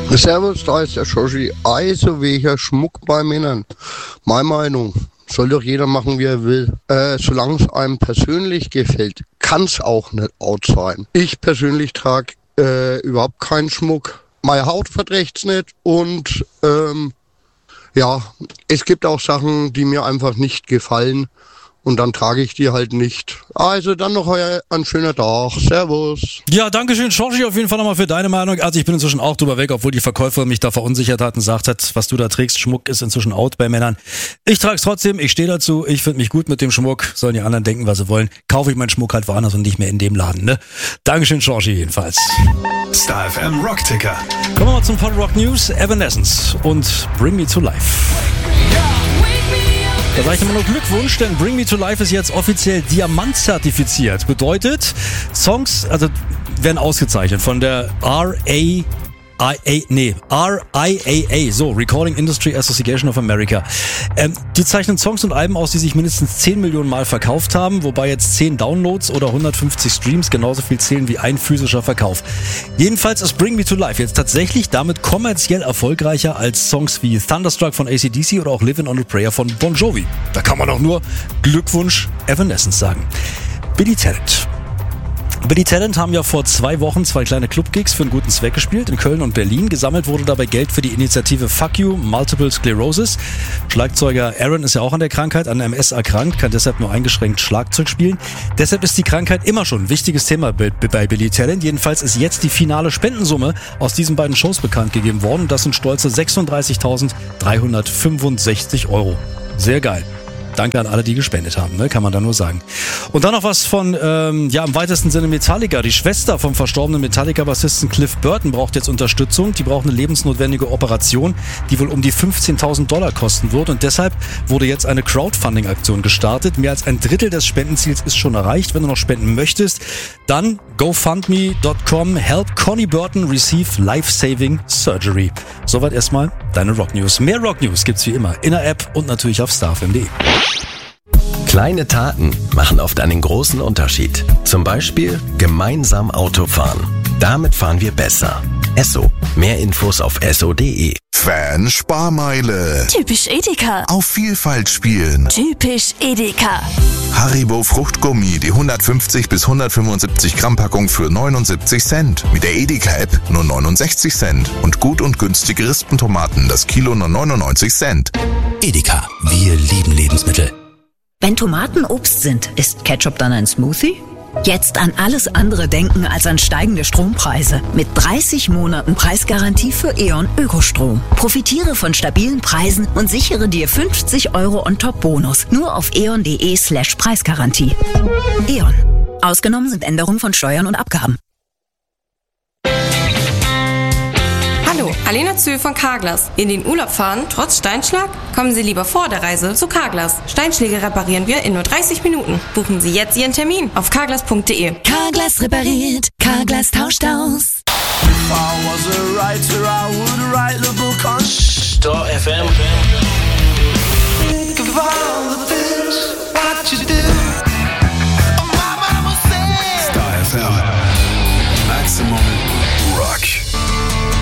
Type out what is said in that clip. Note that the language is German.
Servus, da ist der Schoshi. Also welcher Schmuck bei Männern. Meine Meinung, soll doch jeder machen, wie er will. Solange es einem persönlich gefällt, kann es auch nicht out sein. Ich persönlich trage überhaupt keinen Schmuck. Meine Haut verträgt's nicht und ja, es gibt auch Sachen, die mir einfach nicht gefallen. Und dann trage ich die halt nicht. Also dann noch ein schöner Tag. Servus. Ja, danke schön, Georgie, auf jeden Fall nochmal für deine Meinung. Also ich bin inzwischen auch drüber weg, obwohl die Verkäuferin mich da verunsichert hat und gesagt hat, was du da trägst, Schmuck ist inzwischen out bei Männern. Ich trage es trotzdem, ich stehe dazu, ich finde mich gut mit dem Schmuck. Sollen die anderen denken, was sie wollen. Kaufe ich meinen Schmuck halt woanders und nicht mehr in dem Laden, ne? Dankeschön, Georgie, jedenfalls. Star FM Rockticker. Kommen wir mal zum Pop Rock News. Evanescence und Bring Me to Life. Da sage ich immer nur Glückwunsch, denn Bring Me to Life ist jetzt offiziell Diamant zertifiziert. Bedeutet, Songs werden ausgezeichnet von der RIAA, so Recording Industry Association of America. Die zeichnen Songs und Alben aus, die sich mindestens 10 Millionen Mal verkauft haben, wobei jetzt 10 Downloads oder 150 Streams genauso viel zählen wie ein physischer Verkauf. Jedenfalls ist Bring Me to Life jetzt tatsächlich damit kommerziell erfolgreicher als Songs wie Thunderstruck von AC/DC oder auch Livin' on a Prayer von Bon Jovi. Da kann man doch nur Glückwunsch Evanescence sagen. Billy Talent haben ja vor 2 Wochen 2 kleine Clubgigs für einen guten Zweck gespielt, in Köln und Berlin. Gesammelt wurde dabei Geld für die Initiative Fuck You, Multiple Sclerosis. Schlagzeuger Aaron ist ja auch an der Krankheit, an MS erkrankt, kann deshalb nur eingeschränkt Schlagzeug spielen. Deshalb ist die Krankheit immer schon ein wichtiges Thema bei Billy Talent. Jedenfalls ist jetzt die finale Spendensumme aus diesen beiden Shows bekannt gegeben worden. Das sind stolze 36.365 €. Sehr geil. Danke an alle, die gespendet haben, ne? Kann man da nur sagen. Und dann noch was von, im weitesten Sinne Metallica. Die Schwester vom verstorbenen Metallica-Bassisten Cliff Burton braucht jetzt Unterstützung. Die braucht eine lebensnotwendige Operation, die wohl um die $15.000 kosten wird. Und deshalb wurde jetzt eine Crowdfunding-Aktion gestartet. Mehr als ein Drittel des Spendenziels ist schon erreicht. Wenn du noch spenden möchtest, dann gofundme.com help Connie Burton receive life-saving surgery. Soweit erstmal deine Rock News. Mehr Rock News gibt's wie immer in der App und natürlich auf starfm.de. Kleine Taten machen oft einen großen Unterschied. Zum Beispiel gemeinsam Auto fahren. Damit fahren wir besser. Esso. Mehr Infos auf esso.de. Fan-Sparmeile. Typisch Edeka. Auf Vielfalt spielen. Typisch Edeka. Haribo Fruchtgummi, die 150 bis 175 Gramm Packung für 79 Cent. Mit der Edeka-App nur 69 Cent. Und gut und günstige Rispentomaten, das Kilo nur 99 Cent. Edeka, wir lieben Lebensmittel. Wenn Tomaten Obst sind, ist Ketchup dann ein Smoothie? Jetzt an alles andere denken als an steigende Strompreise. Mit 30 Monaten Preisgarantie für E.ON Ökostrom. Profitiere von stabilen Preisen und sichere dir 50 € on top Bonus. Nur auf eon.de/Preisgarantie. E.ON. Ausgenommen sind Änderungen von Steuern und Abgaben. Hallo, Alena Zöhl von Carglass. In den Urlaub fahren, trotz Steinschlag? Kommen Sie lieber vor der Reise zu Carglass. Steinschläge reparieren wir in nur 30 Minuten. Buchen Sie jetzt Ihren Termin auf carglass.de. Carglass repariert, Carglass tauscht aus. If I was a writer, I would write the book on Star FM.